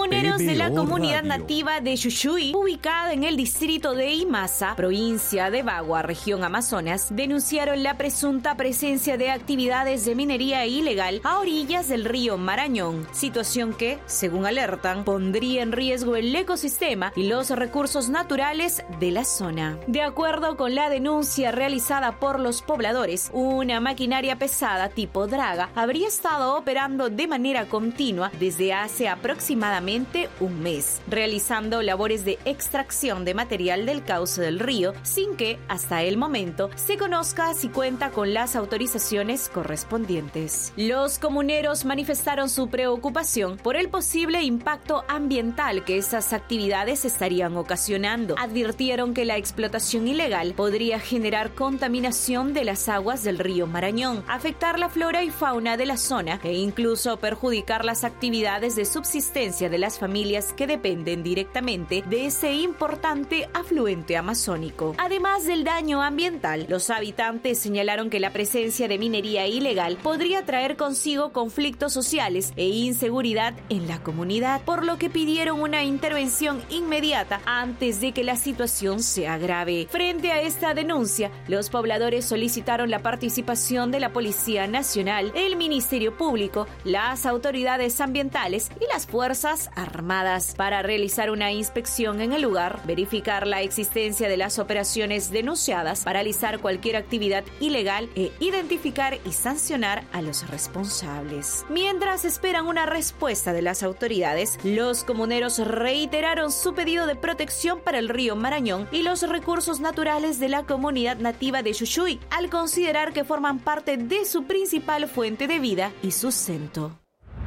Comuneros de la comunidad nativa de Xuyuy, ubicada en el distrito de Imasa, provincia de Bagua, región Amazonas, denunciaron la presunta presencia de actividades de minería ilegal a orillas del río Marañón, situación que, según alertan, pondría en riesgo el ecosistema y los recursos naturales de la zona. De acuerdo con la denuncia realizada por los pobladores, una maquinaria pesada tipo draga habría estado operando de manera continua desde hace aproximadamente un mes, realizando labores de extracción de material del cauce del río sin que, hasta el momento, se conozca si cuenta con las autorizaciones correspondientes. Los comuneros manifestaron su preocupación por el posible impacto ambiental que estas actividades estarían ocasionando. Advirtieron que la explotación ilegal podría generar contaminación de las aguas del río Marañón, afectar la flora y fauna de la zona e incluso perjudicar las actividades de subsistencia de las familias que dependen directamente de ese importante afluente amazónico. Además del daño ambiental, los habitantes señalaron que la presencia de minería ilegal podría traer consigo conflictos sociales e inseguridad en la comunidad, por lo que pidieron una intervención inmediata antes de que la situación se agrave. Frente a esta denuncia, los pobladores solicitaron la participación de la Policía Nacional, el Ministerio Público, las autoridades ambientales y las Fuerzas Armadas para realizar una inspección en el lugar, verificar la existencia de las operaciones denunciadas, paralizar cualquier actividad ilegal e identificar y sancionar a los responsables. Mientras esperan una respuesta de las autoridades, los comuneros reiteraron su pedido de protección para el río Marañón y los recursos naturales de la comunidad nativa de Xuyuy, al considerar que forman parte de su principal fuente de vida y sustento.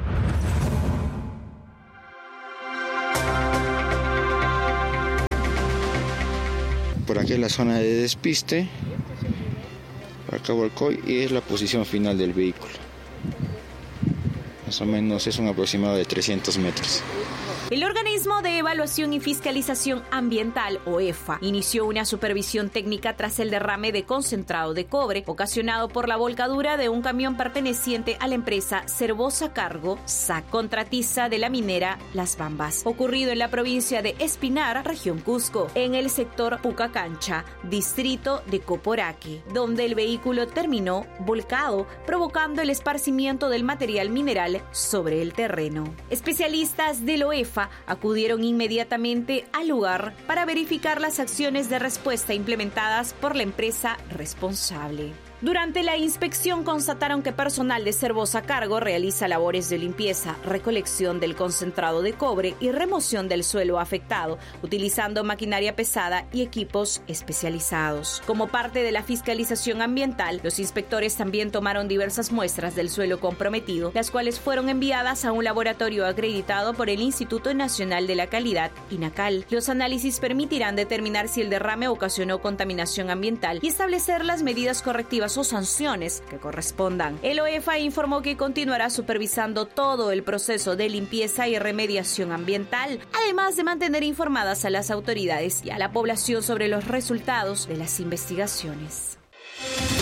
Por aquí es la zona de despiste, por acá Volcoy, y es la posición final del vehículo. Más o menos es un aproximado de 300 metros. El Organismo de Evaluación y Fiscalización Ambiental, OEFA, inició una supervisión técnica tras el derrame de concentrado de cobre ocasionado por la volcadura de un camión perteneciente a la empresa Cervosa Cargo, SAC, contratista de la minera Las Bambas, ocurrido en la provincia de Espinar, región Cusco, en el sector Pucacancha, distrito de Coporaque, donde el vehículo terminó volcado, provocando el esparcimiento del material mineral sobre el terreno. Especialistas del OEFA acudieron inmediatamente al lugar para verificar las acciones de respuesta implementadas por la empresa responsable. Durante la inspección constataron que personal de Cervosa Cargo realiza labores de limpieza, recolección del concentrado de cobre y remoción del suelo afectado, utilizando maquinaria pesada y equipos especializados. Como parte de la fiscalización ambiental, los inspectores también tomaron diversas muestras del suelo comprometido, las cuales fueron enviadas a un laboratorio acreditado por el Instituto Nacional de la Calidad, INACAL. Los análisis permitirán determinar si el derrame ocasionó contaminación ambiental y establecer las medidas correctivas o sanciones que correspondan. El OEFA informó que continuará supervisando todo el proceso de limpieza y remediación ambiental, además de mantener informadas a las autoridades y a la población sobre los resultados de las investigaciones.